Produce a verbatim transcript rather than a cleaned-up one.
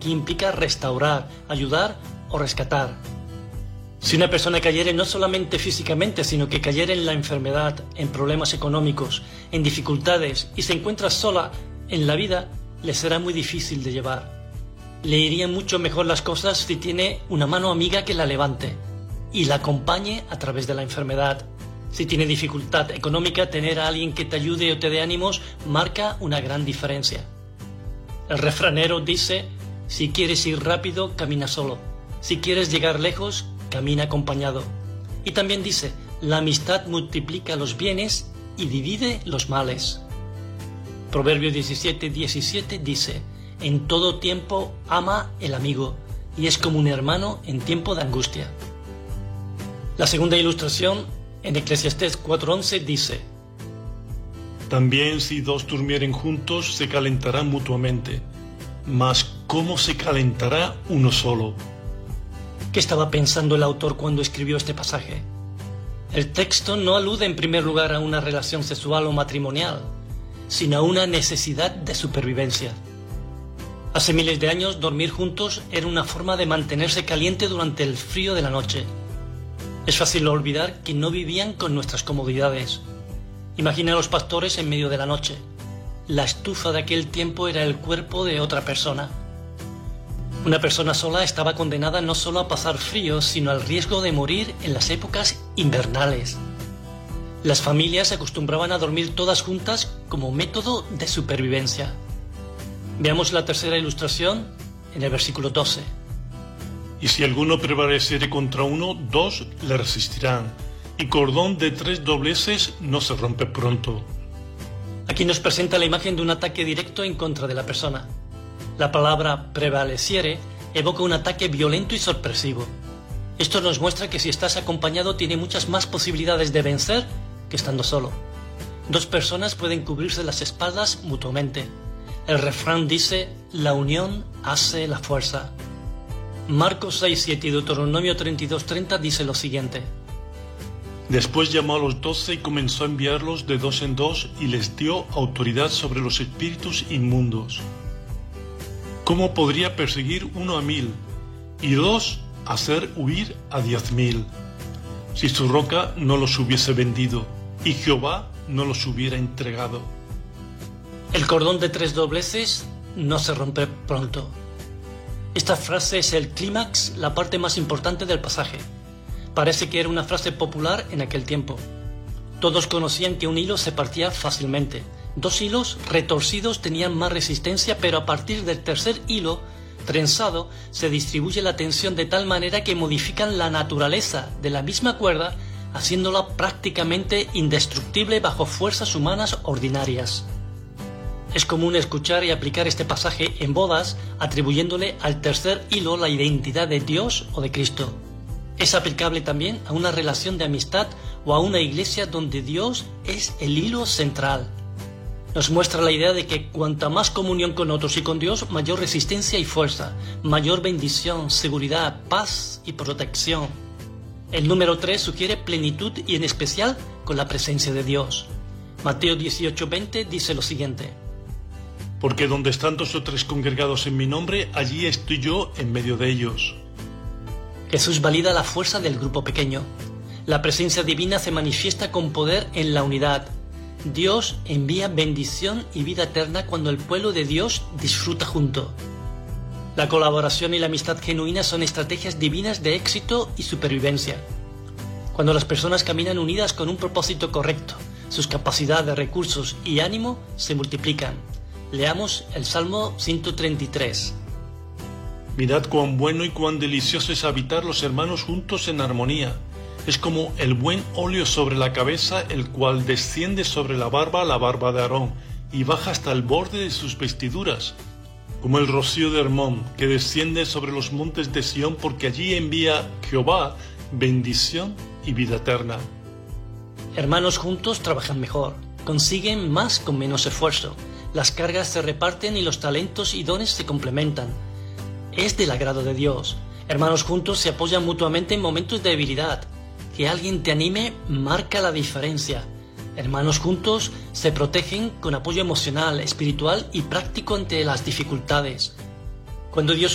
aquí implica restaurar, ayudar o rescatar. Si una persona cayere no solamente físicamente, sino que cayere en la enfermedad, en problemas económicos, en dificultades y se encuentra sola en la vida, le será muy difícil de llevar. Le irían mucho mejor las cosas si tiene una mano amiga que la levante y la acompañe a través de la enfermedad. Si tiene dificultad económica, tener a alguien que te ayude o te dé ánimos marca una gran diferencia. El refranero dice: si quieres ir rápido, camina solo. Si quieres llegar lejos, camina acompañado. Y también dice: la amistad multiplica los bienes y divide los males. Proverbio diecisiete diecisiete dice: en todo tiempo ama el amigo, y es como un hermano en tiempo de angustia. La segunda ilustración, en Eclesiastés cuatro once, dice: también si dos durmieren juntos, se calentarán mutuamente, mas ¿cómo se calentará uno solo? ¿Qué estaba pensando el autor cuando escribió este pasaje? El texto no alude en primer lugar a una relación sexual o matrimonial, sino a una necesidad de supervivencia. Hace miles de años, dormir juntos era una forma de mantenerse caliente durante el frío de la noche. Es fácil olvidar que no vivían con nuestras comodidades. Imagina a los pastores en medio de la noche. La estufa de aquel tiempo era el cuerpo de otra persona. Una persona sola estaba condenada no solo a pasar frío, sino al riesgo de morir en las épocas invernales. Las familias se acostumbraban a dormir todas juntas como método de supervivencia. Veamos la tercera ilustración en el versículo doce. Y si alguno prevaleciere contra uno, dos le resistirán, y cordón de tres dobleces no se rompe pronto. Aquí nos presenta la imagen de un ataque directo en contra de la persona. La palabra prevaleciere evoca un ataque violento y sorpresivo. Esto nos muestra que si estás acompañado tiene muchas más posibilidades de vencer que estando solo. Dos personas pueden cubrirse las espaldas mutuamente. El refrán dice: la unión hace la fuerza. Marcos seis siete y Deuteronomio treinta y dos treinta dice lo siguiente: después llamó a los doce y comenzó a enviarlos de dos en dos y les dio autoridad sobre los espíritus inmundos. ¿Cómo podría perseguir uno a mil y dos hacer huir a diez mil? Si su roca no los hubiese vendido y Jehová no los hubiera entregado. El cordón de tres dobleces no se rompe pronto. Esta frase es el clímax, la parte más importante del pasaje. Parece que era una frase popular en aquel tiempo. Todos conocían que un hilo se partía fácilmente. Dos hilos retorcidos tenían más resistencia, pero a partir del tercer hilo trenzado se distribuye la tensión de tal manera que modifican la naturaleza de la misma cuerda, haciéndola prácticamente indestructible bajo fuerzas humanas ordinarias. Es común escuchar y aplicar este pasaje en bodas, atribuyéndole al tercer hilo la identidad de Dios o de Cristo. Es aplicable también a una relación de amistad o a una iglesia donde Dios es el hilo central. Nos muestra la idea de que cuanta más comunión con otros y con Dios, mayor resistencia y fuerza, mayor bendición, seguridad, paz y protección. El número tres sugiere plenitud y en especial con la presencia de Dios. Mateo dieciocho veinte dice lo siguiente: porque donde están dos o tres congregados en mi nombre, allí estoy yo en medio de ellos. Jesús valida la fuerza del grupo pequeño. La presencia divina se manifiesta con poder en la unidad. Dios envía bendición y vida eterna cuando el pueblo de Dios disfruta junto. La colaboración y la amistad genuina son estrategias divinas de éxito y supervivencia. Cuando las personas caminan unidas con un propósito correcto, sus capacidades, recursos y ánimo se multiplican. Leamos el Salmo ciento treinta y tres. Mirad cuán bueno y cuán delicioso es habitar los hermanos juntos en armonía. Es como el buen óleo sobre la cabeza, el cual desciende sobre la barba, la barba de Aarón, y baja hasta el borde de sus vestiduras. Como el rocío de Hermón, que desciende sobre los montes de Sión, porque allí envía Jehová bendición y vida eterna. Hermanos juntos trabajan mejor, consiguen más con menos esfuerzo. Las cargas se reparten y los talentos y dones se complementan. Es del agrado de Dios. Hermanos juntos se apoyan mutuamente en momentos de debilidad. Que alguien te anime marca la diferencia. Hermanos juntos se protegen con apoyo emocional, espiritual y práctico ante las dificultades. Cuando Dios